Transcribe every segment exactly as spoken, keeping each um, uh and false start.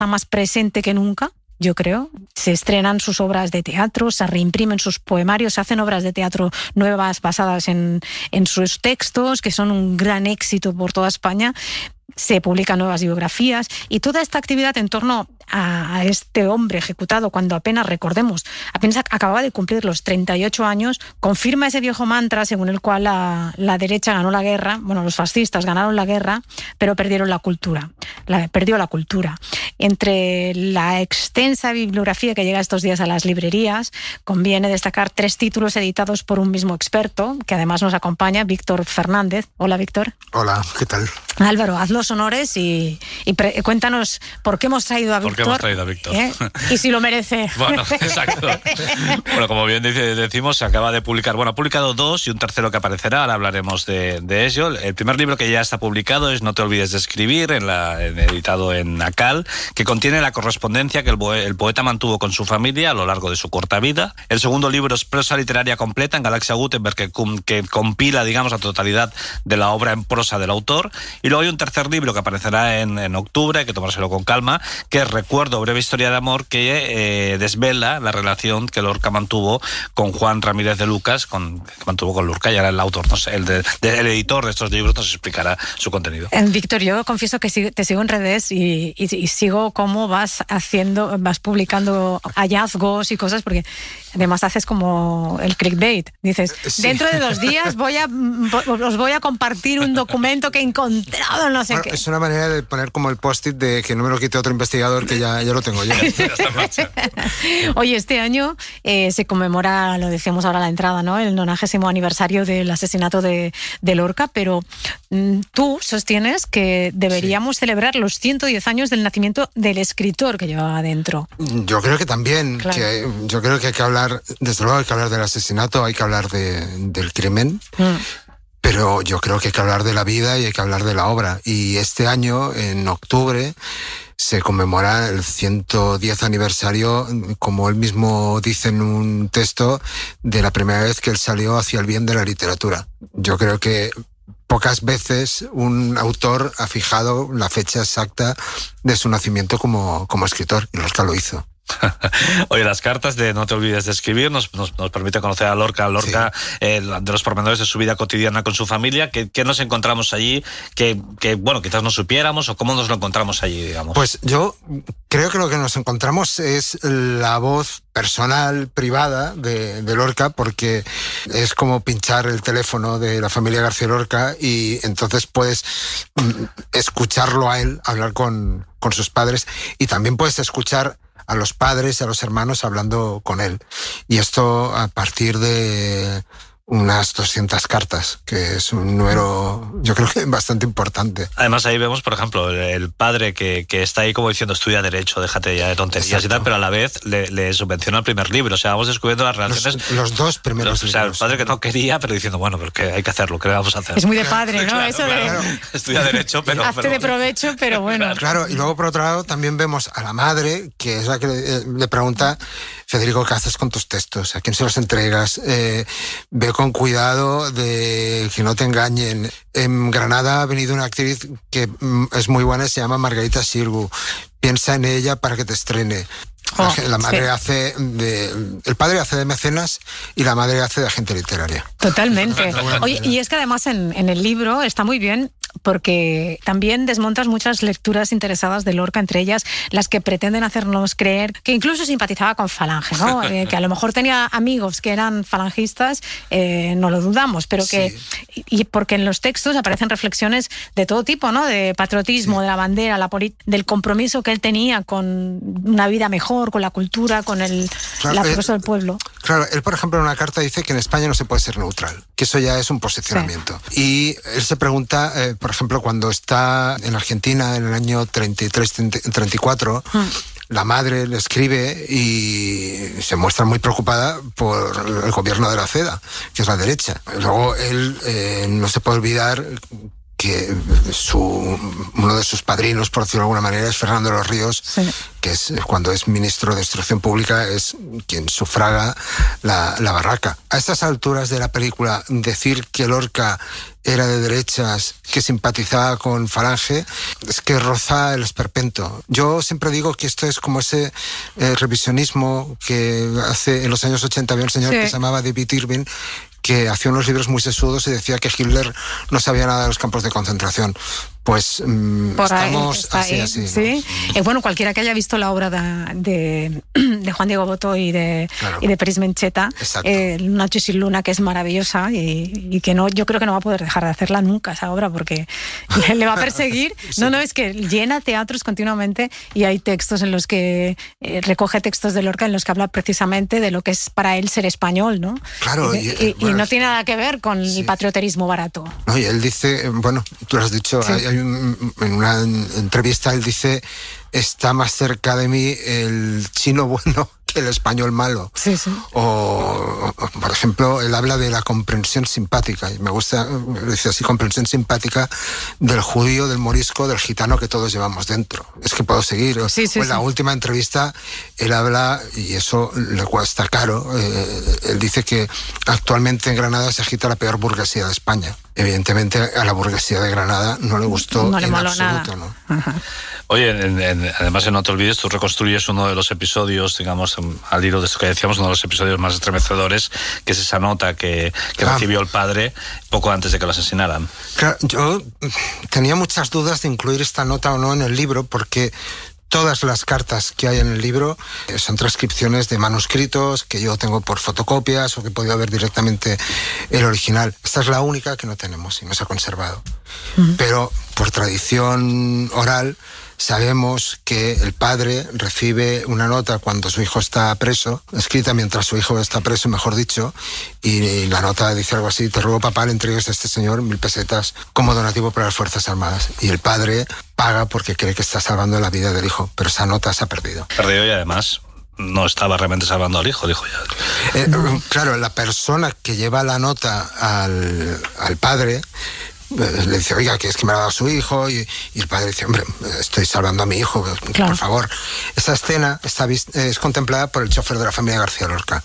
está más presente que nunca, yo creo. Se estrenan sus obras de teatro, se reimprimen sus poemarios, se hacen obras de teatro nuevas basadas en, en sus textos, que son un gran éxito por toda España. Se publican nuevas biografías y toda esta actividad en torno a este hombre ejecutado cuando apenas, recordemos, apenas acababa de cumplir los treinta y ocho años, confirma ese viejo mantra según el cual la, la derecha ganó la guerra, bueno, los fascistas ganaron la guerra, pero perdieron la cultura, la, perdió la cultura. Entre la extensa bibliografía que llega estos días a las librerías, conviene destacar tres títulos editados por un mismo experto, que además nos acompaña, Víctor Fernández. Hola, Víctor. Hola, ¿qué tal? Álvaro, haz los honores y, y pre- cuéntanos por qué hemos traído a Víctor. ¿Por qué hemos traído a Víctor? ¿Eh? Y si lo merece. Bueno, exacto. Bueno, como bien dice, decimos, se acaba de publicar, bueno, ha publicado dos y un tercero que aparecerá, ahora hablaremos de, de ello. El primer libro que ya está publicado es No te olvides de escribir, en la, en, editado en Acal, que contiene la correspondencia que el, el poeta mantuvo con su familia a lo largo de su corta vida. El segundo libro es prosa literaria completa en Galaxia Gutenberg, que, que compila, digamos, la totalidad de la obra en prosa del autor. Y luego hay un tercer libro que aparecerá en, en octubre, hay que tomárselo con calma, que es Recuerdo, breve historia de amor, que eh, desvela la relación que Lorca mantuvo con Juan Ramírez de Lucas, con, que mantuvo con Lorca, y ahora el autor, no sé, el, de, de, el editor de estos libros nos explicará su contenido. Eh, Víctor, yo confieso que sigo, te sigo en redes y, y, y sigo cómo vas haciendo, vas publicando hallazgos y cosas, porque además haces como el clickbait. Dices, sí, dentro de dos días voy a, os voy a compartir un documento que he encontrado, no sé bueno, qué. Es una manera de poner como el post-it de que no me lo quite otro investigador, que ya, ya lo tengo yo. Oye, este año eh, se conmemora, lo decíamos ahora a la entrada, ¿no?, el nonagésimo aniversario del asesinato de, de Lorca, pero mm, tú sostienes que deberíamos sí. celebrar los ciento diez años del nacimiento del escritor que llevaba adentro. Yo creo que también, claro. que yo creo que hay que hablar, desde luego hay que hablar del asesinato, hay que hablar de, del crimen, mm. pero yo creo que hay que hablar de la vida y hay que hablar de la obra. Y este año, en octubre, se conmemora el ciento diez aniversario, como él mismo dice en un texto, de la primera vez que él salió hacia el bien de la literatura. Yo creo que pocas veces un autor ha fijado la fecha exacta de su nacimiento como, como escritor, y Lorca lo hizo. Oye, las cartas de No te olvides de escribir nos, nos, nos permite conocer a Lorca, Lorca sí. eh, de los pormenores de su vida cotidiana con su familia. ¿Qué, qué nos encontramos allí? Que, que, bueno, quizás no supiéramos, o cómo nos lo encontramos allí, digamos. Pues yo creo que lo que nos encontramos es la voz personal, privada de, de Lorca, porque es como pinchar el teléfono de la familia García Lorca y entonces puedes mm, escucharlo a él hablar con, con sus padres, y también puedes escuchar a los padres y a los hermanos hablando con él. Y esto a partir de unas doscientas cartas, que es un número, yo creo que bastante importante. Además ahí vemos, por ejemplo, el, el padre que, que está ahí como diciendo, estudia Derecho, déjate ya de tonterías. Exacto. Y tal, pero a la vez le, le subvenciona el primer libro. O sea, vamos descubriendo las relaciones... Los, los dos primeros los, libros. O sea, el padre que no quería, pero diciendo, bueno, pero que hay que hacerlo, ¿qué vamos a hacer? Es muy de padre, ¿no? Claro, Eso claro. de... Estudia Derecho, pero... Hazte pero... de provecho, pero bueno. Claro, y luego por otro lado también vemos a la madre, que es la que le, le pregunta, Federico, ¿qué haces con tus textos? ¿A quién se los entregas? Eh, ve con cuidado de que no te engañen. En Granada ha venido una actriz que es muy buena, se llama Margarita Sirgu. Piensa en ella para que te estrene. Oh, la madre sí. hace de, el padre hace de mecenas y la madre hace de agente literaria. Totalmente. Oye, y es que además en, en el libro está muy bien, porque también desmontas muchas lecturas interesadas de Lorca, entre ellas las que pretenden hacernos creer que incluso simpatizaba con Falange, ¿no? Eh, que a lo mejor tenía amigos que eran falangistas, eh, no lo dudamos, pero que... Sí. Y porque en los textos aparecen reflexiones de todo tipo, ¿no? De patriotismo, sí. de la bandera, la polit- del compromiso que él tenía con una vida mejor, con la cultura, con el claro, la progreso del pueblo. Claro, él, por ejemplo, en una carta dice que en España no se puede ser neutral, que eso ya es un posicionamiento. Sí. Y él se pregunta, eh, por ejemplo, cuando está en Argentina en el año treinta y tres treinta y cuatro, hmm. la madre le escribe y se muestra muy preocupada por el gobierno de la C E D A, que es la derecha. Luego él eh, no se puede olvidar que su, uno de sus padrinos, por decirlo de alguna manera, es Fernando de los Ríos, sí. que es cuando es ministro de Instrucción Pública, es quien sufraga la, la barraca. A estas alturas de la película, decir que Lorca era de derechas, que simpatizaba con Falange, es que roza el esperpento. Yo siempre digo que esto es como ese eh, revisionismo que hace en los años ochenta había un señor sí. que se llamaba David Irving, que hacía unos libros muy sesudos y decía que Hitler no sabía nada de los campos de concentración. Pues mmm, estamos está así, ahí, así. Sí. ¿no? Eh, bueno, cualquiera que haya visto la obra de, de, de Juan Diego Botto y de, claro. y de Peris Mencheta, eh, Noche sin luna, que es maravillosa y, y que no, yo creo que no va a poder dejar de hacerla nunca esa obra porque le, le va a perseguir. sí. No, no, es que llena teatros continuamente y hay textos en los que eh, recoge textos de Lorca en los que habla precisamente de lo que es para él ser español, ¿no? Claro. Y, y, bueno, y no tiene nada que ver con sí. el patrioterismo barato. No, y él dice, bueno, tú lo has dicho, sí. hay, hay un, en una entrevista él dice, está más cerca de mí el chino bueno que el español malo. Sí, sí. O, o, por ejemplo, él habla de la comprensión simpática, y me gusta, dice así, comprensión simpática del judío, del morisco, del gitano que todos llevamos dentro. Es que puedo seguir. Sí, sí, o en la sí. última entrevista, él habla, y eso le cuesta caro, eh, él dice que actualmente en Granada se agita la peor burguesía de España. Evidentemente a la burguesía de Granada no le gustó no le en moló absoluto, nada. ¿no? Ajá. Oye, en, en, además en No te olvides, tú reconstruyes uno de los episodios, digamos, al hilo de esto que decíamos, uno de los episodios más estremecedores, que es esa nota que, que ah. recibió el padre poco antes de que lo asesinaran. Claro, yo tenía muchas dudas de incluir esta nota o no en el libro, porque todas las cartas que hay en el libro son transcripciones de manuscritos que yo tengo por fotocopias o que he podido ver directamente el original. Esta es la única que no tenemos y no se ha conservado. Uh-huh. Pero por tradición oral sabemos que el padre recibe una nota cuando su hijo está preso, escrita mientras su hijo está preso, mejor dicho, y la nota dice algo así: te ruego, papá, le entregues a este señor mil pesetas como donativo para las Fuerzas Armadas. Y el padre paga porque cree que está salvando la vida del hijo, pero esa nota se ha perdido. Perdido, y además no estaba realmente salvando al hijo, dijo ya. Eh, claro, la persona que lleva la nota al, al padre le dice, oiga, que es que me ha dado su hijo, y, y el padre dice, hombre, estoy salvando a mi hijo, claro. por favor. Esa escena está es contemplada por el chofer de la familia García Lorca.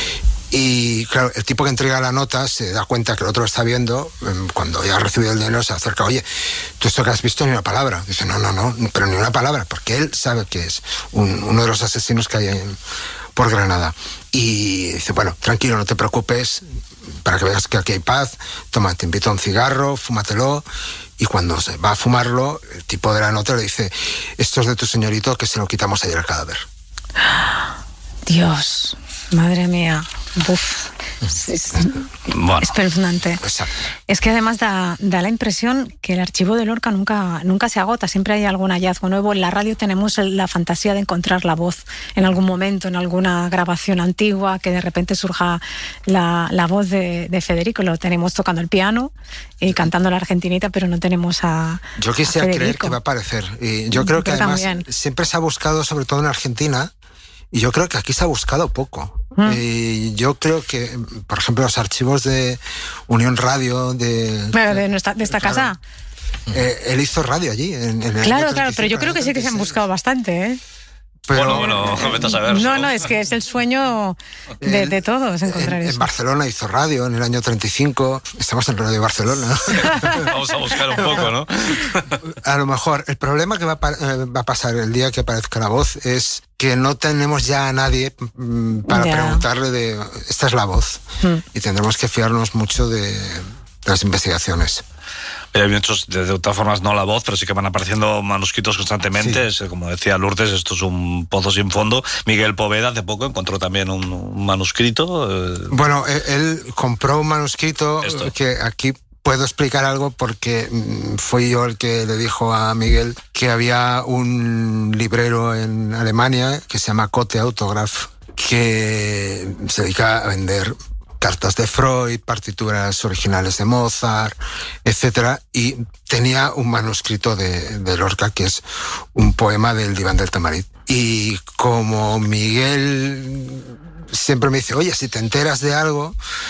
Y claro, el tipo que entrega la nota se da cuenta que el otro está viendo, cuando ya ha recibido el dinero se acerca, oye, ¿tú esto que has visto? Ni una palabra. Dice, no, no, no, pero ni una palabra, porque él sabe que es un, uno de los asesinos que hay en, por Granada. Y dice, bueno, tranquilo, no te preocupes, para que veas que aquí hay paz, toma, te invito a un cigarro, fúmatelo. Y cuando se va a fumarlo, el tipo de la nota le dice, esto es de tu señorito, que se lo quitamos ayer al cadáver. Dios, madre mía. Uf, es, es bueno, espeluznante. Exacto. Es que además da, da la impresión que el archivo de Lorca nunca, nunca se agota, siempre hay algún hallazgo nuevo. En la radio tenemos la fantasía de encontrar la voz en algún momento, en alguna grabación antigua, que de repente surja la, la voz de, de Federico. Lo tenemos tocando el piano y cantando la argentinita, pero no tenemos a Yo quisiera a creer que va a aparecer. Y yo creo que yo además también. Siempre se ha buscado, sobre todo en Argentina, y yo creo que aquí se ha buscado poco. Mm. Y yo creo que, por ejemplo, los archivos de Unión Radio, de... Pero de, nuestra, de esta claro, casa. Eh, él hizo radio allí. En, en el claro, claro, pero yo creo que sí que se han buscado bastante, ¿eh? Pero, bueno, bueno, vete a saber. No, no, es que es el sueño de, el, de todos encontrar en, eso. En Barcelona hizo radio en el año treinta y cinco. Estamos en Radio Barcelona, ¿no? Vamos a buscar un poco, ¿no? A lo mejor. El problema que va a, va a pasar el día que aparezca la voz es que no tenemos ya a nadie para yeah. preguntarle de... Esta es la voz. Hmm. Y tendremos que fiarnos mucho de, de las investigaciones. Hay muchos, de, de otras formas no la voz, pero sí que van apareciendo manuscritos constantemente. Sí. Es, como decía Lourdes, esto es un pozo sin fondo. Miguel Poveda hace poco encontró también un, un manuscrito. Eh... Bueno, él, él compró un manuscrito esto. Que aquí puedo explicar algo porque fui yo el que le dijo a Miguel que había un librero en Alemania que se llama Cote Autograph, que se dedica a vender cartas de Freud, partituras originales de Mozart, etcétera, y tenía un manuscrito de, de Lorca, que es un poema del Diván del Tamarit. Y como Miguel siempre me dice, oye, si te enteras de algo,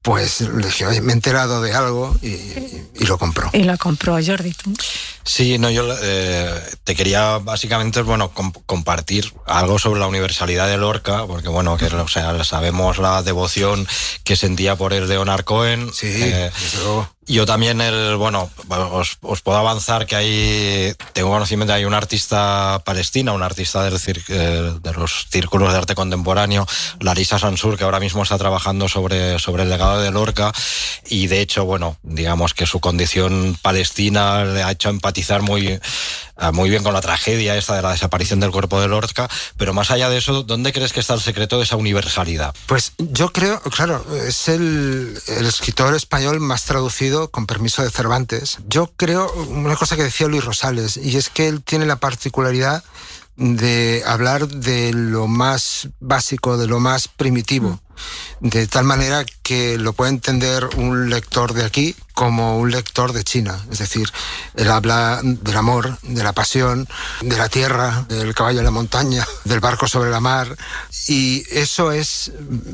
pues le dije, oye, me he enterado de algo y, y lo compró. Y lo compró, Jordi, ¿tú? Sí, no, yo eh, te quería básicamente, bueno, comp- compartir algo sobre la universalidad de Lorca, porque bueno, que o sea, sabemos la devoción que sentía por el Leonard Cohen. Sí, eh, desde luego. Yo también, el bueno, os, os puedo avanzar que hay, tengo conocimiento, hay un artista palestina, un artista del cir, eh, de los círculos de arte contemporáneo, Larissa Sansur, que ahora mismo está trabajando sobre, sobre el legado de Lorca, y de hecho, bueno, digamos que su condición palestina le ha hecho empatizar muy, muy bien con la tragedia esta de la desaparición del cuerpo de Lorca, pero más allá de eso, ¿dónde crees que está el secreto de esa universalidad? Pues yo creo, claro, es el, el escritor español más traducido con permiso de Cervantes. Yo creo una cosa que decía Luis Rosales, y es que él tiene la particularidad de hablar de lo más básico, de lo más primitivo, de tal manera que lo puede entender un lector de aquí como un lector de China. Es decir, él habla del amor, de la pasión, de la tierra, del caballo en la montaña, del barco sobre la mar, y eso es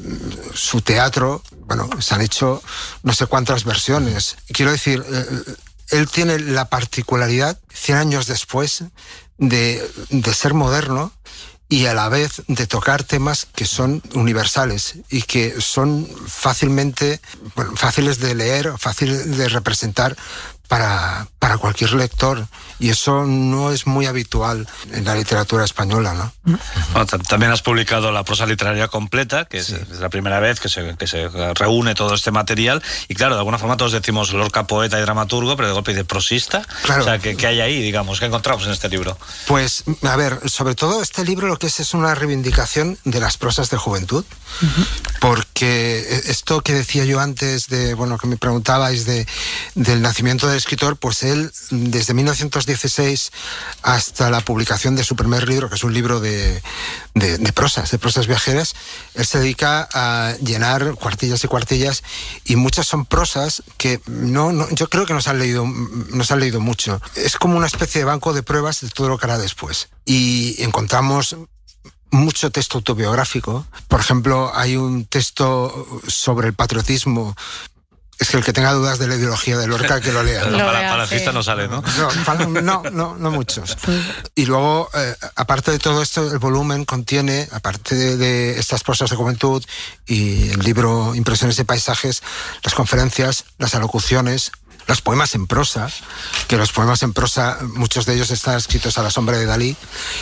su teatro. Bueno, se han hecho no sé cuántas versiones. Quiero decir, él tiene la particularidad, cien años después, de, de ser moderno y a la vez de tocar temas que son universales y que son fácilmente, bueno, fáciles de leer, fáciles de representar para, para cualquier lector. Y eso no es muy habitual en la literatura española, ¿no? Bueno, también has publicado la prosa literaria completa, que sí. es, es la primera vez que se, que se reúne todo este material. Y claro, de alguna forma todos decimos Lorca poeta y dramaturgo, pero de golpe dice prosista. Claro. O sea, ¿qué, qué hay ahí, digamos? ¿Qué encontramos en este libro? Pues, a ver, sobre todo este libro lo que es es una reivindicación de las prosas de juventud. Uh-huh. Porque esto que decía yo antes, de bueno, que me preguntabais de, del nacimiento del escritor, pues él, desde mil novecientos dieciséis hasta la publicación de su primer libro, que es un libro de, de, de prosas, de prosas viajeras, él se dedica a llenar cuartillas y cuartillas, y muchas son prosas que no, no yo creo que nos han leído, nos han leído mucho. Es como una especie de banco de pruebas de todo lo que hará después. Y encontramos mucho texto autobiográfico. Por ejemplo, hay un texto sobre el patriotismo. Es que el que tenga dudas de la ideología de Lorca, que lo lea. ¿no? Para, para la fiesta no sale, ¿no? No, no, no, no muchos. Y luego, eh, aparte de todo esto, el volumen contiene, aparte de, de estas prosas de juventud y el libro Impresiones de paisajes, las conferencias, las alocuciones, los poemas en prosa, que los poemas en prosa, muchos de ellos están escritos a la sombra de Dalí,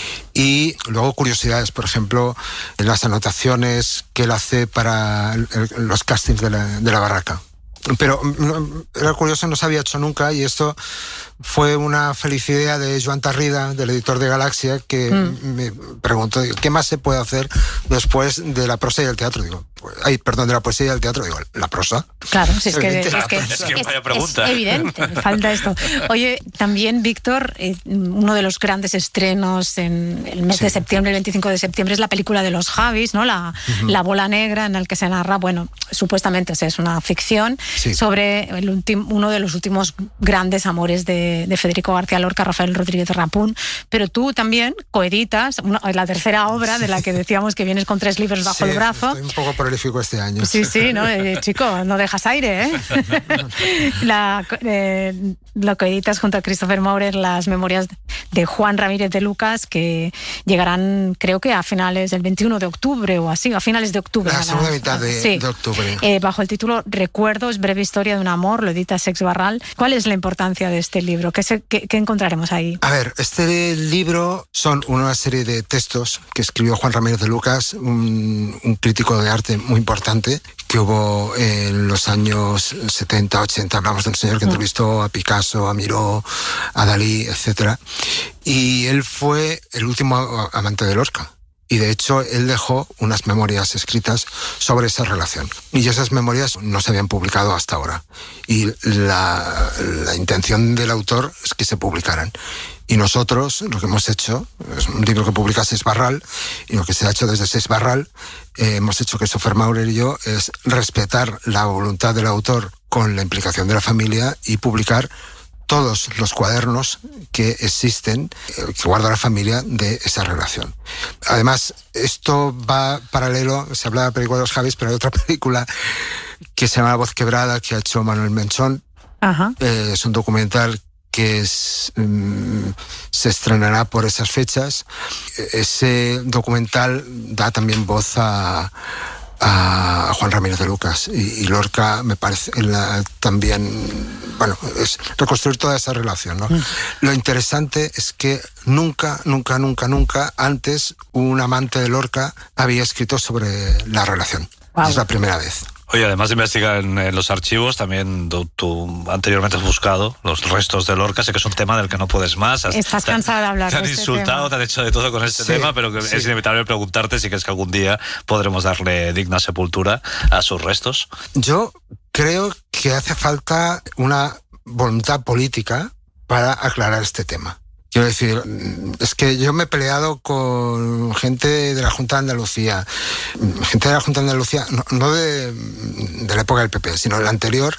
y luego curiosidades, por ejemplo, las anotaciones que él hace para el, los castings de la, de la barraca. Pero era curioso, no se había hecho nunca, y esto fue una feliz idea de Joan Tarrida, del editor de Galaxia, que mm. me preguntó, ¿qué más se puede hacer después de la prosa y el teatro? Digo, pues, ay, perdón, de la poesía y el teatro. Digo, ¿la prosa? Claro, si es, que, es, que, es, es, que es, vaya pregunta. Es evidente, falta esto. Oye, también, Víctor, eh, uno de los grandes estrenos en el mes sí. de septiembre, el veinticinco de septiembre, es la película de los Javis, ¿no? La, uh-huh. la bola negra, en el que se narra, bueno, supuestamente es una ficción, sí. sobre el ultim, uno de los últimos grandes amores de, de Federico García Lorca, Rafael Rodríguez Rapún. Pero tú también coeditas una, la tercera obra, de la que decíamos que vienes con tres libros bajo sí, el brazo. Estoy un poco prolífico este año. Sí, sí, ¿no? Eh, chico, no dejas aire, ¿eh? la, eh, lo coeditas junto a Christopher Maurer, las memorias de Juan Ramírez de Lucas, que llegarán, creo que a finales del veintiuno de octubre o así, a finales de octubre. La segunda mitad de, sí. de octubre. Eh, bajo el título Recuerdos, breve historia de un amor, lo edita Sex Barral. ¿Cuál es la importancia de este libro? ¿Qué, se, qué, qué encontraremos ahí? A ver, este libro son una serie de textos que escribió Juan Ramírez de Lucas, un, un crítico de arte muy importante, que hubo en los años setenta, ochenta, hablamos de un señor que entrevistó a Picasso, a Miró, a Dalí, etcétera. Y él fue el último amante de Lorca. Y de hecho, él dejó unas memorias escritas sobre esa relación. Y esas memorias no se habían publicado hasta ahora. Y la, la intención del autor es que se publicaran. Y nosotros, lo que hemos hecho, es un libro que publica Sex Barral, y lo que se ha hecho desde Sex Barral, eh, hemos hecho Christopher Maurer y yo, es respetar la voluntad del autor con la implicación de la familia y publicar todos los cuadernos que existen, que guarda la familia de esa relación. Además, esto va paralelo, se habla de la película de los Javis, pero hay otra película que se llama La voz quebrada, que ha hecho Manuel Menchón. Ajá. Eh, es un documental que es, um, se estrenará por esas fechas. Ese documental da también voz a, a Juan Ramírez de Lucas, y, y Lorca me parece la, también, bueno, es reconstruir toda esa relación, ¿no? Mm. Lo interesante es que nunca, nunca, nunca, nunca antes un amante de Lorca había escrito sobre la relación. Wow. Es la primera vez. Oye, además de investigar en, en los archivos, también tú, tú anteriormente has buscado los restos de Lorca. Sé que es un tema del que no puedes más. Has, Estás cansada de hablar te han de este insultado, tema. Te han hecho de todo con este sí, tema, pero que sí. Es inevitable preguntarte si crees que algún día podremos darle digna sepultura a sus restos. Yo creo que hace falta una voluntad política para aclarar este tema. Quiero decir, es que yo me he peleado con gente de la Junta de Andalucía, gente de la Junta de Andalucía, no, no de, de la época del P P, sino de la anterior,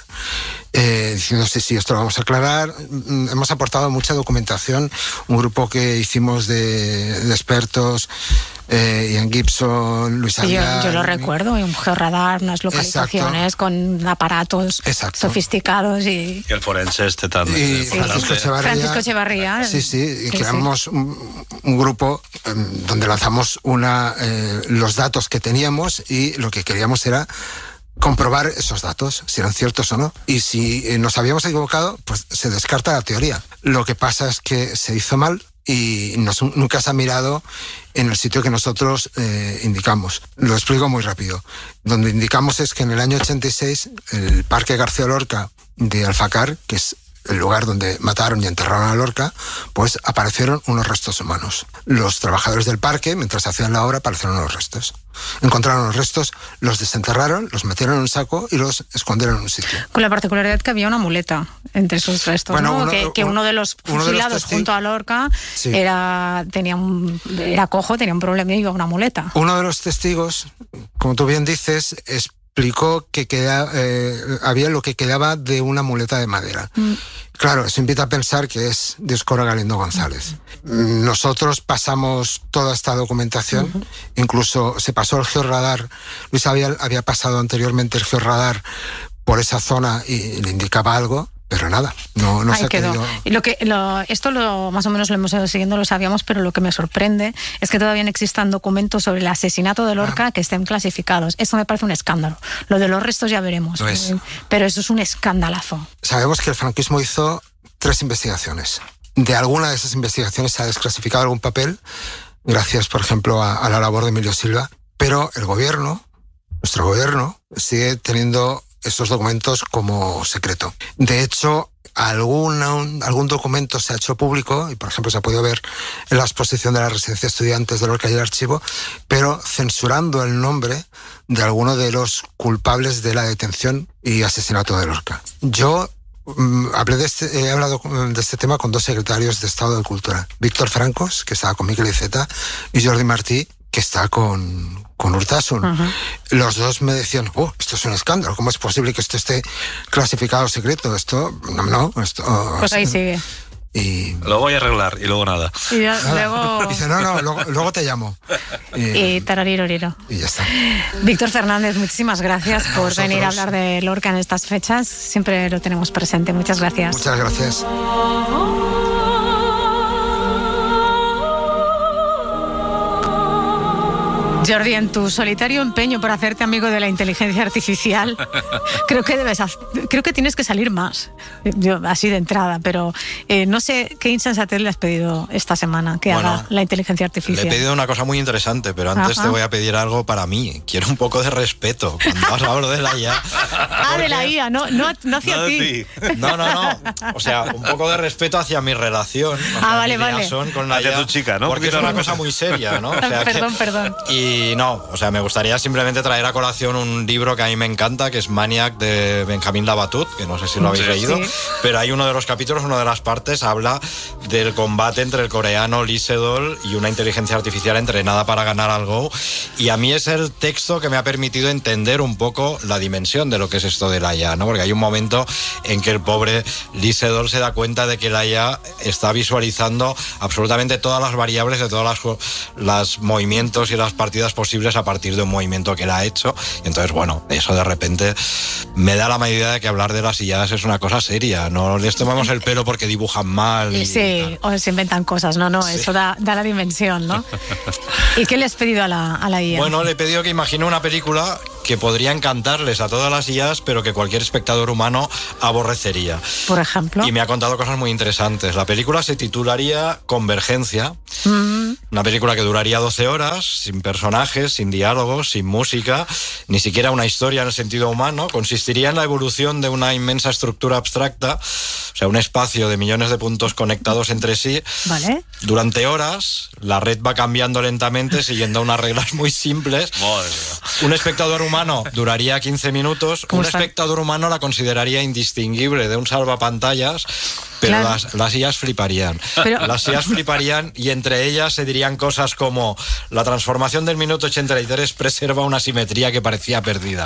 eh, diciendo sí, sí, esto lo vamos a aclarar. Hemos aportado mucha documentación, un grupo que hicimos de, de expertos, eh, Ian Gibson, Luis Aguilar. Yo, yo lo recuerdo, un georradar, unas localizaciones. Exacto. Con aparatos Exacto. sofisticados y... Y el forense este también. Y sí. Francisco Echevarría. Francisco Echevarría. Sí, sí, y sí, creamos sí. Un, un grupo eh, donde lanzamos una, eh, los datos que teníamos, y lo que queríamos era comprobar esos datos, si eran ciertos o no. Y si nos habíamos equivocado, pues se descarta la teoría. Lo que pasa es que se hizo mal y nos, nunca se ha mirado en el sitio que nosotros eh, indicamos. Lo explico muy rápido. Donde indicamos es que en el año ochenta y seis el Parque García Lorca de Alfacar, que es el lugar donde mataron y enterraron a Lorca, pues aparecieron unos restos humanos. Los trabajadores del parque, mientras hacían la obra, aparecieron los restos. Encontraron los restos, los desenterraron, los metieron en un saco y los escondieron en un sitio. Con la particularidad que había una muleta entre esos restos, bueno, ¿no? Uno, que, que uno de los fusilados junto a Lorca sí. era, tenía un, era cojo, tenía un problema y iba una muleta. Uno de los testigos, como tú bien dices, es explicó que queda, eh, había lo que quedaba de una muleta de madera. Mm. Claro, eso invita a pensar que es de Escora Galindo González. Mm. Nosotros pasamos toda esta documentación, uh-huh. incluso se pasó el georradar. Luis había, había pasado anteriormente el georradar por esa zona y le indicaba algo, pero nada, no, no se ha quedado. Y lo que, lo, esto lo, más o menos lo hemos ido siguiendo, lo sabíamos, pero lo que me sorprende es que todavía no existan documentos sobre el asesinato de Lorca ah. que estén clasificados. Esto me parece un escándalo. Lo de los restos ya veremos. No es. Pero eso es un escandalazo. Sabemos que el franquismo hizo tres investigaciones. De alguna de esas investigaciones se ha desclasificado algún papel, gracias, por ejemplo, a, a la labor de Emilio Silva, pero el gobierno, nuestro gobierno, sigue teniendo estos documentos como secreto. De hecho, algún, algún documento se ha hecho público, y por ejemplo se ha podido ver en la exposición de la Residencia de Estudiantes de Lorca y el archivo, pero censurando el nombre de alguno de los culpables de la detención y asesinato de Lorca. Yo mm, hablé de este, he hablado de este tema con dos secretarios de Estado de Cultura, Víctor Francos, que estaba con Miquel Iceta, y Jordi Martí, que está con, con Urtasun. Uh-huh. Los dos me decían, oh, esto es un escándalo, ¿cómo es posible que esto esté clasificado secreto? Esto, no, no, esto... Pues ahí sigue. Y... Lo voy a arreglar, y luego nada. Y ya, luego... Dice, no, no, luego, luego te llamo. Y, y tarariroriro. Y ya está. Víctor Fernández, muchísimas gracias por Nosotros. venir a hablar de Lorca en estas fechas. Siempre lo tenemos presente. Muchas gracias. Muchas gracias. Jordi, en tu solitario empeño por hacerte amigo de la inteligencia artificial, creo que debes, creo que tienes que salir más, yo así de entrada, pero eh, no sé qué insensatez le has pedido esta semana que bueno, haga la inteligencia artificial. Le he pedido una cosa muy interesante, pero antes Ajá. te voy a pedir algo para mí. Quiero un poco de respeto cuando hablo de la I A. Ah, porque... de la I A, no, no, no hacia no ti. ti. No, no, no. O sea, un poco de respeto hacia mi relación. Ah, vale, vale. Con la hacia I A, tu chica, ¿no? Porque es una cosa muy seria, ¿no? O sea, perdón, que, perdón. Y Y no, o sea, me gustaría simplemente traer a colación un libro que a mí me encanta, que es Maniac de Benjamín Labatut, que no sé si lo habéis sí, leído, sí. pero hay uno de los capítulos, una de las partes, habla del combate entre el coreano Lee Sedol y una inteligencia artificial entrenada para ganar al Go. Y a mí es el texto que me ha permitido entender un poco la dimensión de lo que es esto de la I A, ¿no? Porque hay un momento en que el pobre Lee Sedol se da cuenta de que la I A está visualizando absolutamente todas las variables de todos los las movimientos y las partidas posibles a partir de un movimiento que él ha hecho. Y entonces, bueno, eso de repente me da la medida de que hablar de las I As es una cosa seria. No les tomamos el pelo porque dibujan mal. Y sí, o se inventan cosas. No, no, sí. Eso da, da la dimensión, ¿no? ¿Y qué le has pedido a la, a la I A? Bueno, le he pedido que imagine una película que podría encantarles a todas las I As, pero que cualquier espectador humano aborrecería. Por ejemplo. Y me ha contado cosas muy interesantes. La película se titularía Convergencia. Mm. Una película que duraría doce horas, sin personajes, sin diálogos, sin música, ni siquiera una historia en el sentido humano. Consistiría en la evolución de una inmensa estructura abstracta, o sea, un espacio de millones de puntos conectados entre sí. Vale. Durante horas, la red va cambiando lentamente, siguiendo unas reglas muy simples. Madre. Un espectador humano duraría quince minutos. Un está? espectador humano la consideraría indistinguible de un salvapantallas, pero claro. las, las I As fliparían. Pero... Las I As fliparían y entre ellas se dirían cosas como la transformación del minuto ochenta y tres preserva una simetría que parecía perdida.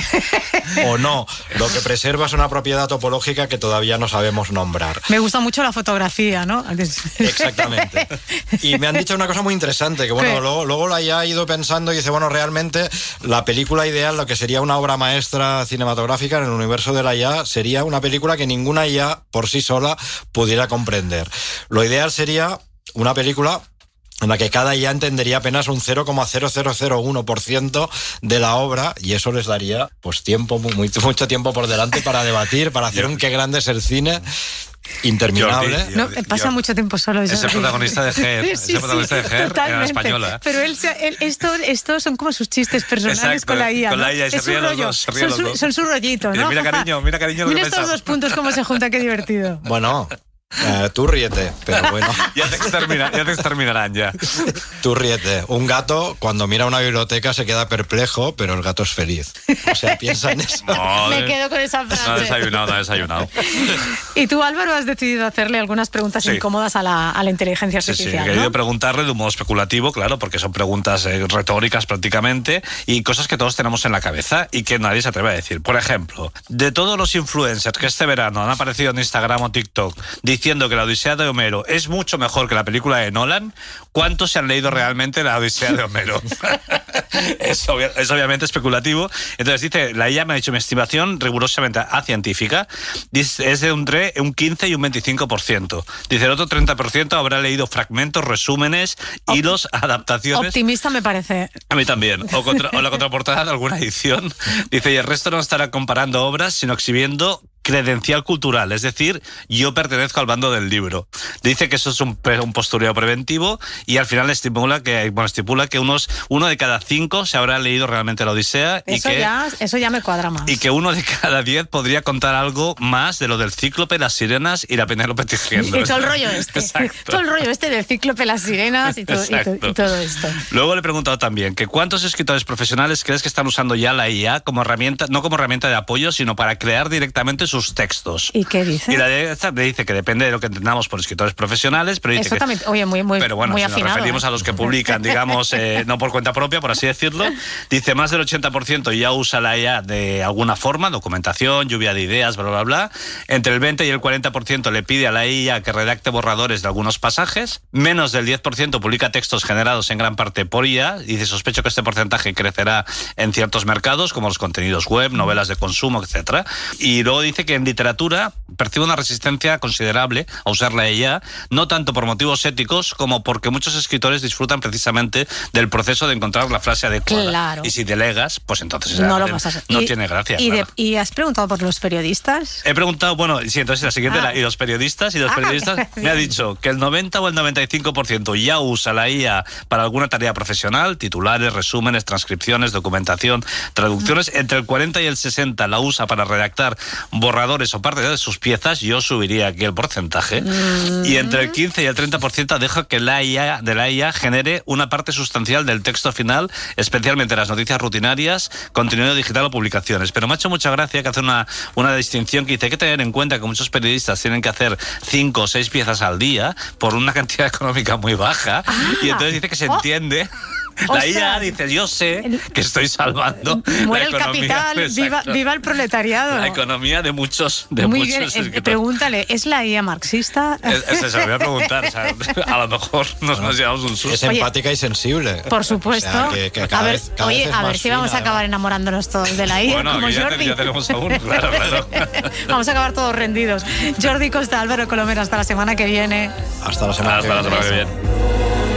O no, lo que preserva es una propiedad topológica que todavía no sabemos nombrar. Me gusta mucho la fotografía, ¿no? Exactamente. Y me han dicho una cosa muy interesante, que bueno, luego, luego la I A ha ido pensando y dice, bueno, realmente la película ideal, lo que sería una obra maestra cinematográfica en el universo de la I A, sería una película que ninguna I A por sí sola pudiera comprender. Lo ideal sería una película en la que cada I A entendería apenas un cero coma cero cero cero uno por ciento de la obra, y eso les daría pues tiempo, muy, mucho tiempo por delante para debatir, para hacer un qué grande es el cine interminable. Jordi, Jordi, no, pasa Jordi. mucho tiempo solo. Es el protagonista de Her, sí, el protagonista sí, de Her en la española. Pero él, él esto, esto son como sus chistes personales. Exacto, con la I A. Con ¿no? la I A y se ríen los dos. Se ríen son, los dos. son su rollito, ¿no? Mira, cariño, mira, cariño. Mira estos dos puntos cómo se juntan, qué divertido. Bueno. Eh, tú ríete, pero bueno. ya, te extermina, ya te exterminarán ya. Tú ríete. Un gato cuando mira una biblioteca se queda perplejo, pero el gato es feliz. O sea, piensa en eso. No, Me quedo con esa frase. No ha desayunado, no ha desayunado. Y tú, Álvaro, has decidido hacerle algunas preguntas sí. incómodas a la, a la inteligencia artificial. Sí, sí, he querido ¿no? preguntarle de un modo especulativo, claro, porque son preguntas eh, retóricas prácticamente y cosas que todos tenemos en la cabeza y que nadie se atreve a decir. Por ejemplo, de todos los influencers que este verano han aparecido en Instagram o TikTok diciendo que la Odisea de Homero es mucho mejor que la película de Nolan, ¿cuántos se han leído realmente la Odisea de Homero? es, obvia, es obviamente especulativo. Entonces dice, la I A me ha dicho mi estimación rigurosamente científica, dice, es de un, un quince y un veinticinco por ciento. Dice, el otro treinta por ciento habrá leído fragmentos, resúmenes, hilos, adaptaciones. Optimista me parece. A mí también. O, contra, o la contraportada de alguna edición. Dice, y el resto no estará comparando obras, sino exhibiendo credencial cultural, es decir, yo pertenezco al bando del libro. Dice que eso es un, un postureo preventivo y al final estimula que, bueno, estipula que unos uno de cada cinco se habrá leído realmente la Odisea. Eso, y que, ya, eso ya me cuadra más. Y que uno de cada diez podría contar algo más de lo del Cíclope, las sirenas y la Penélope tejiendo. Y todo el rollo este. Exacto. Todo el rollo este del Cíclope, las sirenas y, to, y, to, y todo esto. Luego le he preguntado también que cuántos escritores profesionales crees que están usando ya la I A como herramienta, no como herramienta de apoyo, sino para crear directamente sus textos. ¿Y qué dice? Y la de esta le dice que depende de lo que entendamos por escritores profesionales, pero dice Eso que, también, oye, muy, muy, pero bueno, muy si afinado, nos referimos ¿eh? a los que publican, digamos, eh, no por cuenta propia, por así decirlo, dice más del ochenta por ciento ya usa la I A de alguna forma, documentación, lluvia de ideas, bla, bla, bla. Entre el veinte y el cuarenta por ciento le pide a la I A que redacte borradores de algunos pasajes, menos del diez por ciento publica textos generados en gran parte por I A, y dice, sospecho que este porcentaje crecerá en ciertos mercados, como los contenidos web, novelas de consumo, etcétera. Y luego dice que en literatura percibe una resistencia considerable a usar la I A, no tanto por motivos éticos como porque muchos escritores disfrutan precisamente del proceso de encontrar la frase adecuada. Claro. Y si delegas, pues entonces no, lo pasas. no y, tiene gracia. Y, claro. de, ¿Y has preguntado por los periodistas? He preguntado, bueno, sí, entonces la siguiente, ah. la, y los periodistas, y los ah, periodistas me ha dicho que el noventa o el noventa y cinco por ciento ya usa la I A para alguna tarea profesional, titulares, resúmenes, transcripciones, documentación, traducciones. Entre el cuarenta y el sesenta la usa para redactar borradores o parte de sus piezas, yo subiría aquí el porcentaje. Mm. Y entre el quince y el treinta por ciento dejo que la I A, de la I A genere una parte sustancial del texto final, especialmente las noticias rutinarias, contenido digital o publicaciones. Pero me ha hecho mucha gracia que hace una, una distinción que dice: hay que tener en cuenta que muchos periodistas tienen que hacer cinco o seis piezas al día por una cantidad económica muy baja. Ah. Y entonces dice que se entiende. La I A dice: yo sé que estoy salvando muere la el economía, capital, viva, viva el proletariado. La economía de muchos de Muy muchos bien, eh, pregúntale, ¿es la I A marxista? Es, es, se lo voy a preguntar, o sea, a lo mejor nos, bueno, nos llevamos un susto. Es empática, oye, y sensible. Por supuesto. O sea, que, que cada a ver, vez, cada oye, vez es a ver más si vamos fina, a acabar ¿no? enamorándonos todos de la I A, bueno, como ya, Jordi. Ya tenemos aún, claro, claro. Vamos a acabar todos rendidos. Jordi Costa, Álvaro Colomer, hasta la semana que viene. Hasta la semana, hasta que, la semana viene. que viene.